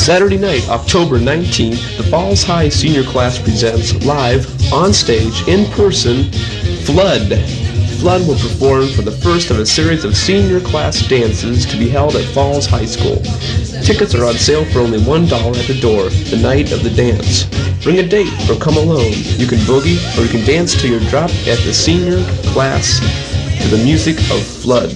Saturday night, October 19th, the Falls High Senior Class presents live, on stage, in person, Flood. Flood will perform for the first of a series of senior class dances to be held at Falls High School. Tickets are on sale for only $1 at the door the night of the dance. Bring a date or come alone. You can boogie or you can dance till you're dropped at the senior class to the music of Flood.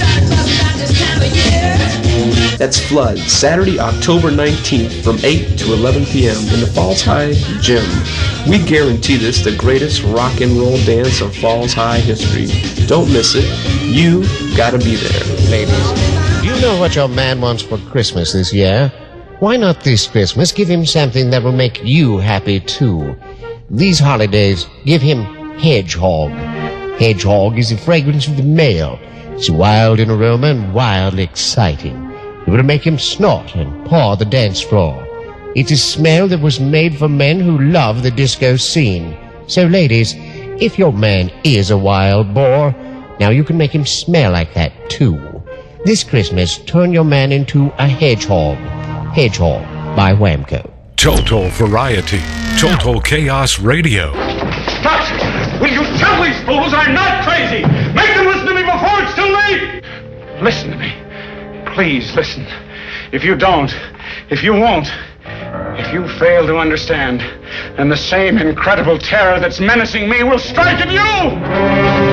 That's Flood, Saturday, October 19th from 8 to 11 p.m. in the Falls High Gym. We guarantee this the greatest rock and roll dance of Falls High history. Don't miss it. You gotta be there. Ladies, do you know what your man wants for Christmas this year? Why not this Christmas give him something that will make you happy too? These holidays, give him Hedgehog. Hedgehog is the fragrance of the male. It's wild in aroma and wildly exciting. It will make him snort and paw the dance floor. It's a smell that was made for men who love the disco scene. So ladies, if your man is a wild boar, now you can make him smell like that too. This Christmas, turn your man into a hedgehog. Hedgehog by Whamco. Total variety. Total Chaos Radio. Stop! Will you tell these fools I'm not crazy? Make them listen to me before it's too late! Listen to me. Please listen. If you don't, if you won't, if you fail to understand, then the same incredible terror that's menacing me will strike at you!